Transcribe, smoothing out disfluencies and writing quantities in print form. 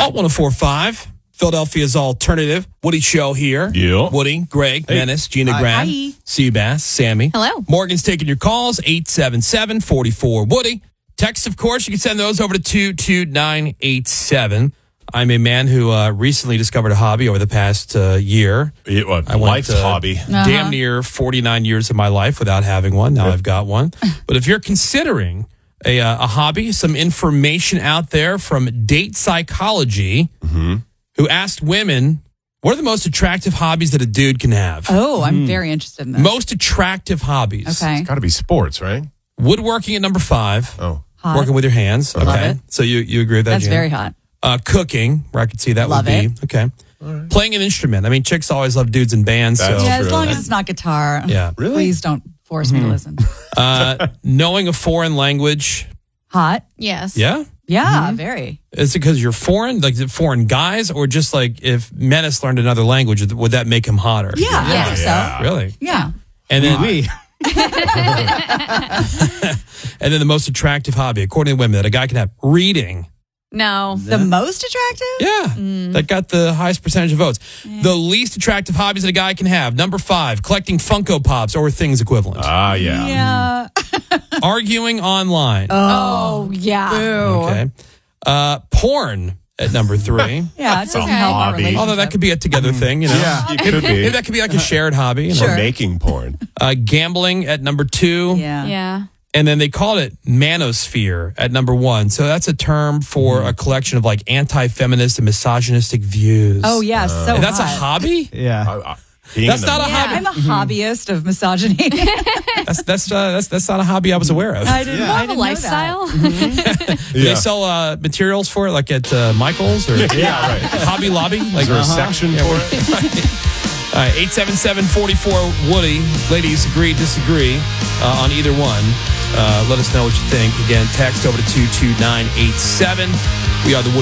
Alt 104.5, Philadelphia's alternative. Woody Show here. Yeah. Woody, Greg, Menace, Gina Grant, Seabass, Sammy. Hello. Morgan's taking your calls, 877-44-WOODY. Text, of course, you can send those over to 22987. I'm a man who recently discovered a hobby over the past year. Life's hobby. Damn near 49 years of my life without having one. Now I've got one. But if you're considering a hobby, some information out there from Date Psychology, who asked women, what are the most attractive hobbies that a dude can have? Oh, I'm very interested in this. Most attractive hobbies. Okay. It's got to be sports, right? Woodworking at number 5. Oh. Hot. Working with your hands. Love Okay. it. So you agree with that, That's Gina? very hot. Cooking, where I could see that Love would be. it. Okay. Right. Playing an instrument. I mean, chicks always love dudes in bands. That's so Yeah, as true. long as it's not guitar. Yeah. Really? Please don't force me to listen. Knowing a foreign language. Hot. Yes. Yeah. Yeah, very. Is it because you're foreign, like the foreign guys, or just like if Menace learned another language, would that make him hotter? Yeah, I think so. Really? Yeah. And then, and then the most attractive hobby, according to women, that a guy can have, reading. No. The most attractive? Yeah, that got the highest percentage of votes. The least attractive hobbies that a guy can have, number 5, collecting Funko Pops or things equivalent. Ah, yeah. Yeah. Arguing online. Oh, yeah. Okay. Porn at number 3. Yeah, it doesn't a help our hobby. relationship. Although that could be a together thing, you know. Yeah, it could Maybe be. that could be like a shared hobby. You know? Sure. Or making porn. Gambling at number 2. Yeah. Yeah. And then they called it manosphere at number 1. So that's a term for a collection of like anti-feminist and misogynistic views. Oh, yeah, so And that's a hot. hobby? Yeah. Being That's in the- not a Yeah, hobby. I'm a hobbyist of misogyny. That's not a hobby I was aware of. I didn't, More I of a didn't know that. lifestyle. Do they sell materials for it, like at Michael's or Yeah, right. Hobby Lobby? Like Is there a section for it? All right, 877-44-WOODY. Ladies, agree, disagree on either one. Let us know what you think. Again, text over to 22987. We are the Woody